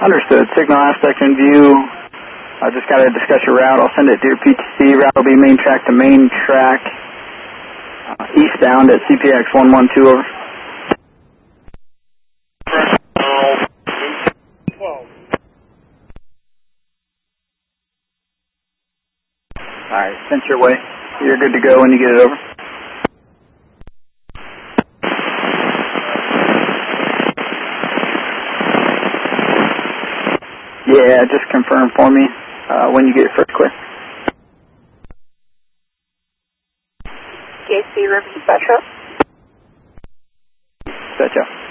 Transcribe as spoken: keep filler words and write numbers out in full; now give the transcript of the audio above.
Understood. Signal aspect in view. I just got to discuss your route. I'll send it to your P T C. Route will be main track to main track, uh, eastbound at C P X one one two, over. Alright, sent your way. You're good to go when you get it over. Yeah, just confirm for me uh, when you get your first clear. K C River Dispatch. Dispatch out.